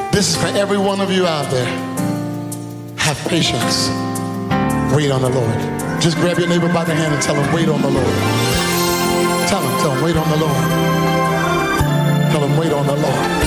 This is for every one of you out there. Have patience. Wait on the Lord. Just grab your neighbor by the hand and tell him, wait on the Lord. Tell him, wait on the Lord. Tell him, wait on the Lord.